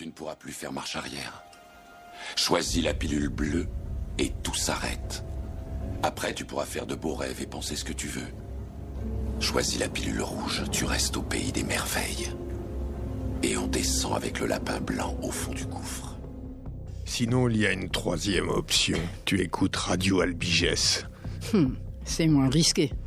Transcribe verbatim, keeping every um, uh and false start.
tu ne pourras plus faire marche arrière. Choisis la pilule bleue et tout s'arrête. Après, tu pourras faire de beaux rêves et penser ce que tu veux. Choisis la pilule rouge, tu restes au pays des merveilles. Et on descend avec le lapin blanc au fond du gouffre. Sinon, il y a une troisième option. Tu écoutes Radio Albigès. Hmm, c'est moins risqué.